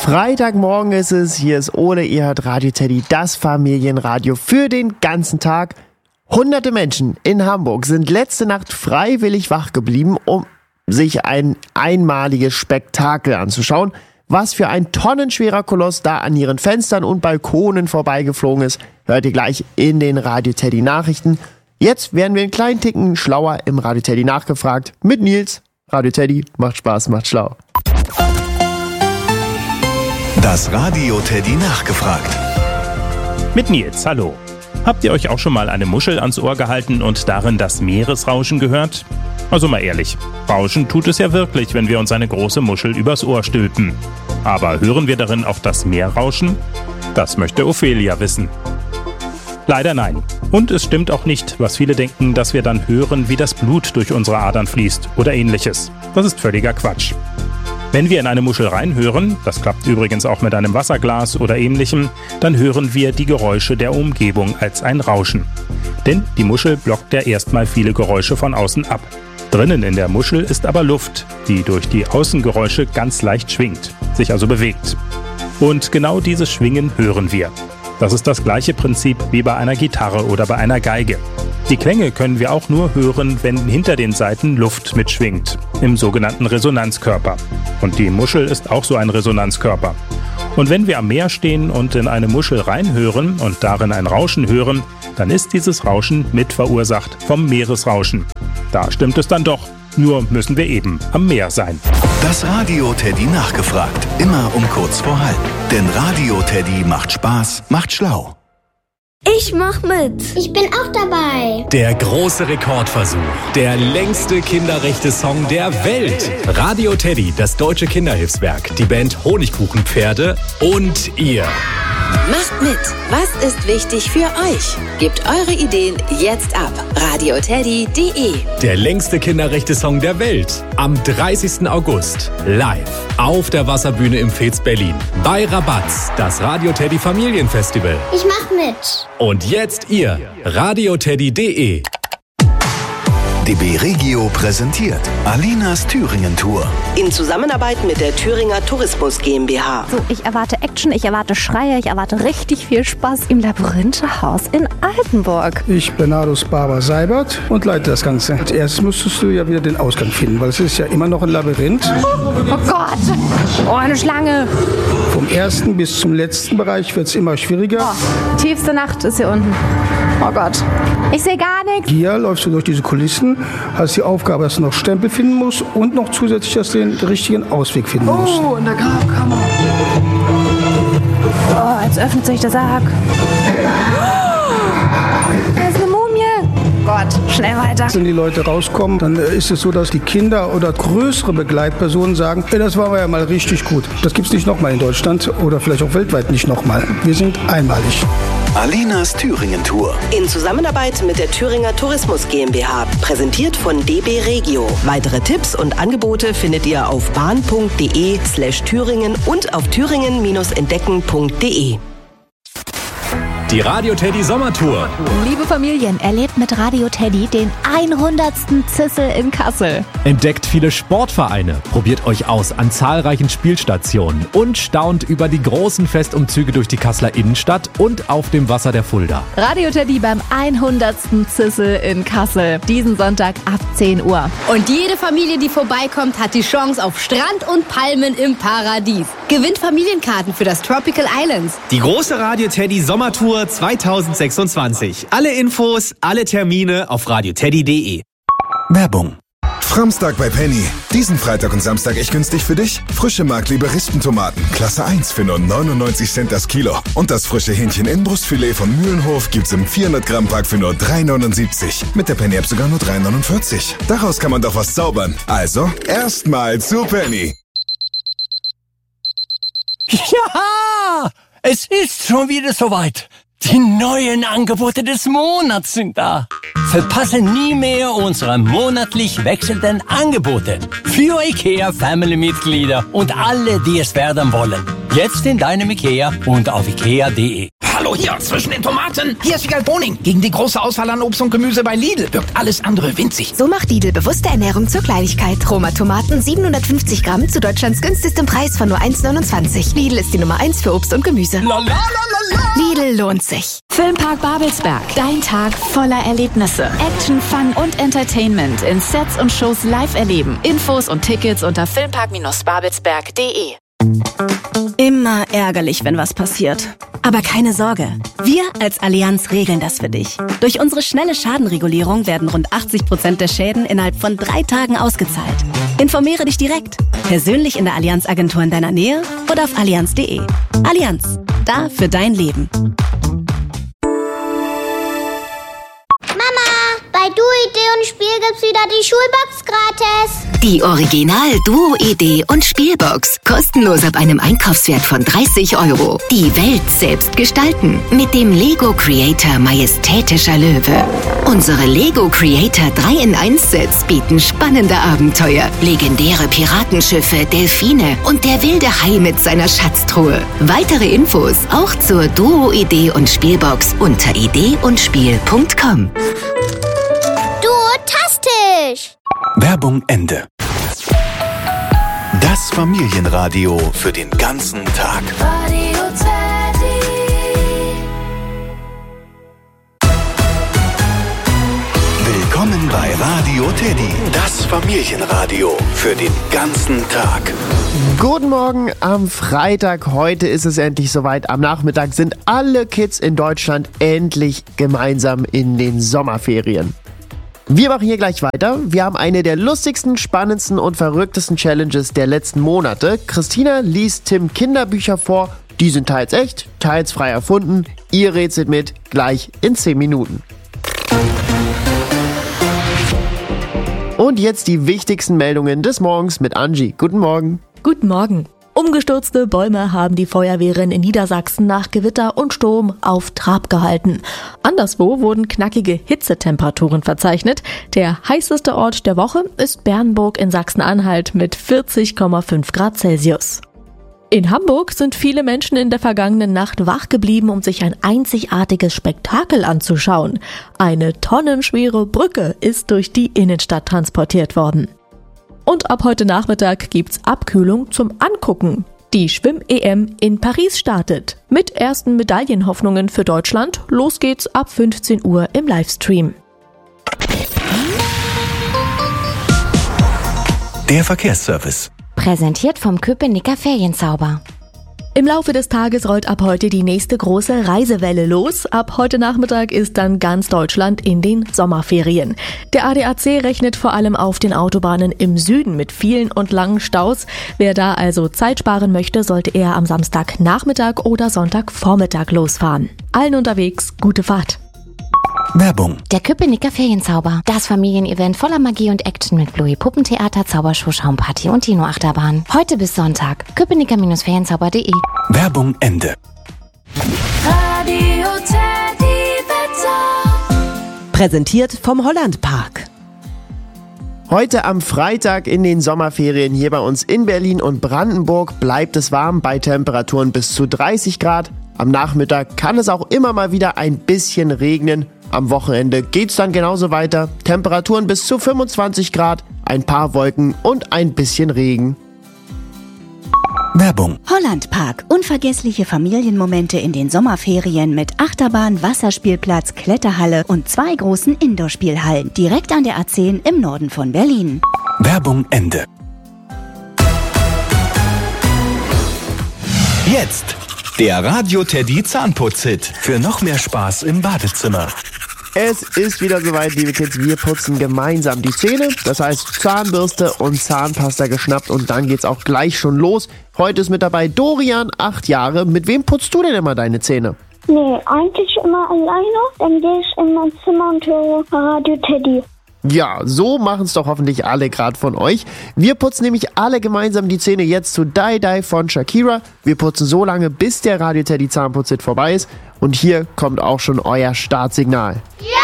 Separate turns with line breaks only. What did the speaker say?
Freitagmorgen ist es, hier ist Ole, ihr hört Radio Teddy, das Familienradio für den ganzen Tag. Hunderte Menschen in Hamburg sind letzte Nacht freiwillig wach geblieben, um sich ein einmaliges Spektakel anzuschauen. Was für ein tonnenschwerer Koloss da an ihren Fenstern und Balkonen vorbeigeflogen ist, hört ihr gleich in den Radio Teddy Nachrichten. Jetzt werden wir einen kleinen Ticken schlauer im Radio Teddy nachgefragt mit Nils. Radio Teddy, macht Spaß, macht schlau.
Das Radio Teddy nachgefragt.
Mit Nils, hallo. Habt ihr euch auch schon mal eine Muschel ans Ohr gehalten und darin das Meeresrauschen gehört? Also mal ehrlich, rauschen tut es ja wirklich, wenn wir uns eine große Muschel übers Ohr stülpen. Aber hören wir darin auch das Meer rauschen? Das möchte Ophelia wissen. Leider nein. Und es stimmt auch nicht, was viele denken, dass wir dann hören, wie das Blut durch unsere Adern fließt oder ähnliches. Das ist völliger Quatsch. Wenn wir in eine Muschel reinhören, das klappt übrigens auch mit einem Wasserglas oder ähnlichem, dann hören wir die Geräusche der Umgebung als ein Rauschen. Denn die Muschel blockt ja erstmal viele Geräusche von außen ab. Drinnen in der Muschel ist aber Luft, die durch die Außengeräusche ganz leicht schwingt, sich also bewegt. Und genau dieses Schwingen hören wir. Das ist das gleiche Prinzip wie bei einer Gitarre oder bei einer Geige. Die Klänge können wir auch nur hören, wenn hinter den Saiten Luft mitschwingt, im sogenannten Resonanzkörper. Und die Muschel ist auch so ein Resonanzkörper. Und wenn wir am Meer stehen und in eine Muschel reinhören und darin ein Rauschen hören, dann ist dieses Rauschen mit verursacht vom Meeresrauschen. Da stimmt es dann doch, nur müssen wir eben am Meer sein.
Das Radio Teddy nachgefragt, immer um kurz vor halb. Denn Radio Teddy macht Spaß, macht schlau.
Ich mach mit. Ich bin auch dabei.
Der große Rekordversuch. Der längste Kinderrechte-Song der Welt. Radio Teddy, das deutsche Kinderhilfswerk, die Band Honigkuchenpferde und ihr.
Macht mit. Was ist wichtig für euch? Gebt eure Ideen jetzt ab. radioteddy.de.
Der längste Kinderrechte-Song der Welt. Am 30. August. Live. Auf der Wasserbühne im Fez Berlin. Bei Rabatz. Das Radio Teddy Familienfestival.
Ich mach mit.
Und jetzt ihr. radioteddy.de.
DB Regio präsentiert Alinas Thüringen-Tour.
In Zusammenarbeit mit der Thüringer Tourismus GmbH.
So, ich erwarte Action, ich erwarte Schreie, ich erwarte richtig viel Spaß im Labyrinthe-Haus in Altenburg.
Ich bin Adus Barber-Seibert und leite das Ganze. Als erstes müsstest du ja wieder den Ausgang finden, weil es ist ja immer noch ein Labyrinth.
Oh Gott, oh, eine Schlange.
Vom ersten bis zum letzten Bereich wird es immer schwieriger.
Oh, tiefste Nacht ist hier unten. Oh Gott, ich sehe gar nichts.
Hier läufst du durch diese Kulissen, hast die Aufgabe, dass du noch Stempel finden musst und noch zusätzlich, dass du den richtigen Ausweg finden musst.
Oh, in der Kammer. Oh, jetzt öffnet sich der Sarg. Da ist eine Mumie. Gott, schnell weiter.
Wenn die Leute rauskommen, dann ist es so, dass die Kinder oder größere Begleitpersonen sagen, hey, das war ja mal richtig gut. Das gibt es nicht nochmal in Deutschland oder vielleicht auch weltweit nicht nochmal. Wir sind einmalig.
Alinas Thüringen-Tour.
In Zusammenarbeit mit der Thüringer Tourismus GmbH. Präsentiert von DB Regio. Weitere Tipps und Angebote findet ihr auf bahn.de/Thüringen und auf thüringen-entdecken.de.
Die Radio Teddy Sommertour.
Liebe Familien, erlebt mit Radio Teddy den 100. Zissel in Kassel.
Entdeckt viele Sportvereine, probiert euch aus an zahlreichen Spielstationen und staunt über die großen Festumzüge durch die Kasseler Innenstadt und auf dem Wasser der Fulda.
Radio Teddy beim 100. Zissel in Kassel. Diesen Sonntag ab 10 Uhr.
Und jede Familie, die vorbeikommt, hat die Chance auf Strand und Palmen im Paradies. Gewinnt Familienkarten für das Tropical Islands.
Die große Radio Teddy Sommertour 2026. Alle Infos, alle Termine auf radioteddy.de.
Werbung.
Framstag bei Penny. Diesen Freitag und Samstag echt günstig für dich? Frische Mark-Liberistentomaten, Klasse 1 für nur 99 Cent das Kilo. Und das frische Hähnchen-Innenbrustfilet von Mühlenhof gibt's im 400-Gramm-Pack für nur 3,79. Mit der Penny-App sogar nur 3,49. Daraus kann man doch was zaubern. Also, erstmal zu Penny.
Ja, es ist schon wieder soweit. Die neuen Angebote des Monats sind da. Verpasse nie mehr unsere monatlich wechselnden Angebote. Für IKEA-Family-Mitglieder und alle, die es werden wollen. Jetzt in deinem IKEA und auf IKEA.de.
Hallo hier, zwischen den Tomaten. Hier ist Wiegald Boning. Gegen die große Auswahl an Obst und Gemüse bei Lidl wirkt alles andere winzig.
So macht Lidl bewusste Ernährung zur Kleinigkeit. Roma-Tomaten 750 Gramm zu Deutschlands günstigstem Preis von nur 1,29. Lidl ist die Nummer 1 für Obst und Gemüse. Lidl lohnt sich.
Filmpark Babelsberg. Dein Tag voller Erlebnisse. Action, Fun und Entertainment in Sets und Shows live erleben. Infos und Tickets unter filmpark-babelsberg.de.
Immer ärgerlich, wenn was passiert. Aber keine Sorge, wir als Allianz regeln das für dich. Durch unsere schnelle Schadenregulierung werden rund 80% der Schäden innerhalb von 3 Tagen ausgezahlt. Informiere dich direkt, persönlich in der Allianz-Agentur in deiner Nähe oder auf allianz.de. Allianz, da für dein Leben.
Bei Duo-Idee und Spiel gibt's wieder die Schulbox gratis.
Die Original Duo-Idee und Spielbox. Kostenlos ab einem Einkaufswert von 30 €. Die Welt selbst gestalten. Mit dem Lego Creator Majestätischer Löwe. Unsere Lego Creator 3-in-1-Sets bieten spannende Abenteuer, legendäre Piratenschiffe, Delfine und der wilde Hai mit seiner Schatztruhe. Weitere Infos auch zur Duo-Idee und Spielbox unter ideeundspiel.com.
Duotastisch!
Werbung Ende. Das Familienradio für den ganzen Tag.
Radio Teddy.
Willkommen bei Radio Teddy. Das Familienradio für den ganzen Tag.
Guten Morgen am Freitag. Heute ist es endlich soweit. Am Nachmittag sind alle Kids in Deutschland endlich gemeinsam in den Sommerferien. Wir machen hier gleich weiter. Wir haben eine der lustigsten, spannendsten und verrücktesten Challenges der letzten Monate. Christina liest Tim Kinderbücher vor. Die sind teils echt, teils frei erfunden. Ihr rätselt mit, gleich in 10 Minuten. Und jetzt die wichtigsten Meldungen des Morgens mit Angie. Guten Morgen.
Guten Morgen. Umgestürzte Bäume haben die Feuerwehren in Niedersachsen nach Gewitter und Sturm auf Trab gehalten. Anderswo wurden knackige Hitzetemperaturen verzeichnet. Der heißeste Ort der Woche ist Bernburg in Sachsen-Anhalt mit 40,5 Grad Celsius. In Hamburg sind viele Menschen in der vergangenen Nacht wach geblieben, um sich ein einzigartiges Spektakel anzuschauen. Eine tonnenschwere Brücke ist durch die Innenstadt transportiert worden. Und ab heute Nachmittag gibt's Abkühlung zum Angucken. Die Schwimm-EM in Paris startet. Mit ersten Medaillenhoffnungen für Deutschland. Los geht's ab 15 Uhr im Livestream.
Der Verkehrsservice.
Präsentiert vom Köpenicker Ferienzauber.
Im Laufe des Tages rollt ab heute die nächste große Reisewelle los. Ab heute Nachmittag ist dann ganz Deutschland in den Sommerferien. Der ADAC rechnet vor allem auf den Autobahnen im Süden mit vielen und langen Staus. Wer da also Zeit sparen möchte, sollte eher am Samstagnachmittag oder Sonntagvormittag losfahren. Allen unterwegs gute Fahrt.
Werbung.
Der Köpenicker Ferienzauber. Das Familienevent voller Magie und Action mit Bluey Puppentheater, Zaubershow, Schaumparty und Dino-Achterbahn. Heute bis Sonntag. Köpenicker-Ferienzauber.de.
Werbung Ende.
Radio Teddy Wetter.
Präsentiert vom Hollandpark.
Heute am Freitag in den Sommerferien hier bei uns in Berlin und Brandenburg bleibt es warm bei Temperaturen bis zu 30 Grad. Am Nachmittag kann es auch immer mal wieder ein bisschen regnen. Am Wochenende geht's dann genauso weiter. Temperaturen bis zu 25 Grad, ein paar Wolken und ein bisschen Regen.
Werbung.
Hollandpark. Unvergessliche Familienmomente in den Sommerferien mit Achterbahn, Wasserspielplatz, Kletterhalle und 2 großen Indoor-Spielhallen. Direkt an der A10 im Norden von Berlin.
Werbung Ende. Jetzt der Radio Teddy Zahnputz-Hit für noch mehr Spaß im Badezimmer.
Es ist wieder soweit, liebe Kids, wir putzen gemeinsam die Zähne. Das heißt Zahnbürste und Zahnpasta geschnappt und dann geht's auch gleich schon los. Heute ist mit dabei Dorian, 8 Jahre. Mit wem putzt du denn immer deine Zähne?
Nee, eigentlich immer alleine. Dann gehe ich in mein Zimmer und höre Radio Teddy.
Ja, so machen es doch hoffentlich alle gerade von euch. Wir putzen nämlich alle gemeinsam die Zähne jetzt zu Die Die von Shakira. Wir putzen so lange, bis der Radio Teddy Zahnputz-Hit vorbei ist. Und hier kommt auch schon euer Startsignal.
Ja!